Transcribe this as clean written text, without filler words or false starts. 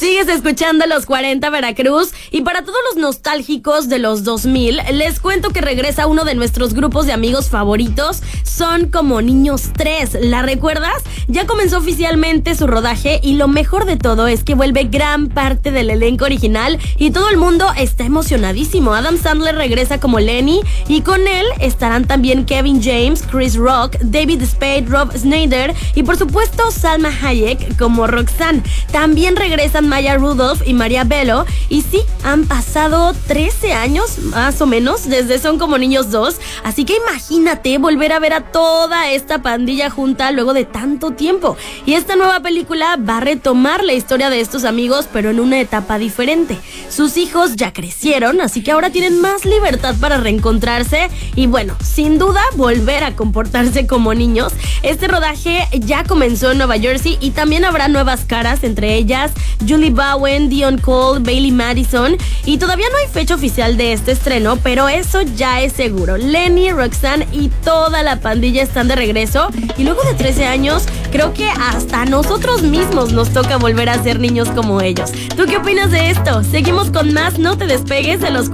Sigues escuchando Los 40 Veracruz y para todos los nostálgicos de los 2000, les cuento que regresa uno de nuestros grupos de amigos favoritos, Son como Niños 3. ¿La recuerdas? Ya comenzó oficialmente su rodaje y lo mejor de todo es que vuelve gran parte del elenco original y todo el mundo está emocionadísimo. Adam Sandler regresa como Lenny y con él estarán también Kevin James, Chris Rock, David Spade, Rob Schneider y por supuesto Salma Hayek como Roxanne. También regresan Maya Rudolph y Maria Bello y sí, han pasado 13 años más o menos desde Son como Niños 2, así que imagínate volver a ver a toda esta pandilla junta luego de tanto tiempo. Y esta nueva película va a retomar la historia de estos amigos pero en una etapa diferente. Sus hijos ya crecieron, así que ahora tienen más libertad para reencontrarse y bueno, sin duda volver a comportarse como niños. Este rodaje ya comenzó en Nueva Jersey y también habrá nuevas caras, entre ellas Julie Bowen, Dion Cole, Bailey Madison y todavía no hay fecha oficial de este estreno, pero eso ya es seguro. Lenny, Roxanne y toda la pandilla están de regreso y luego de 13 años creo que hasta nosotros mismos nos toca volver a ser niños como ellos. ¿Tú qué opinas de esto? Seguimos con más, no te despegues de los